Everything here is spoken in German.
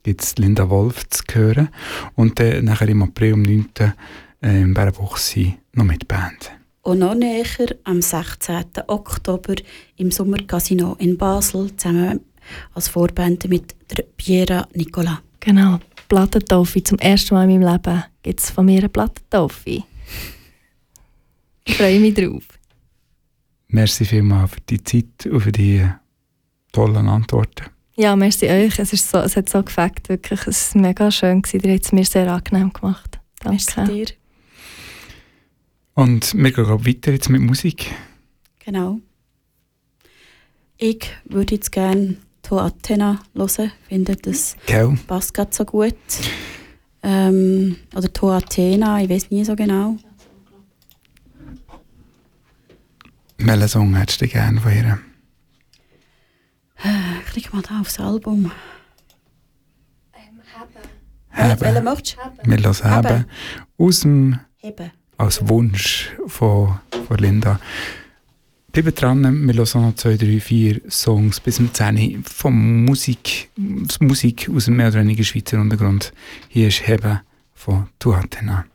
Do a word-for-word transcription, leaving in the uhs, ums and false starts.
gibt es Linda Wolf zu hören. Und dann nachher im April, am neunten Äh, im Bärenbuchsee noch mit Band. Und noch näher, am sechzehnten Oktober im Sommercasino in Basel, zusammen als Vorband mit der Piera Nicola. Genau, Plattentaufe. Zum ersten Mal in meinem Leben gibt es von mir eine Plattentaufe. Ich freue mich drauf. Merci vielmals für die Zeit und für die tollen Antworten. Ja, merci euch. Es, ist so, es hat so gefällt, wirklich. Es war mega schön. Ihr habt es mir sehr angenehm gemacht. Danke. Merci dir. Und wir gehen glaub, weiter jetzt mit Musik. Genau. Ich würde jetzt gerne To Athena hören. Ich finde, das Gell? passt gerade so gut. Ähm, oder To Athena, ich weiß nie so genau. Welchen Song hättest du gerne von ihr? Ich klicke mal da aufs Album. Ähm, Heben. Welchen möchtest du? Wir hören Heben. Heben. Aus dem... Heben. Als Wunsch von, von Linda. Bleibt dran, wir hören noch zwei, drei, vier Songs bis zum zehn von Musik, Musik aus dem mehr oder weniger Schweizer Untergrund. Hier ist Heben von To Athena.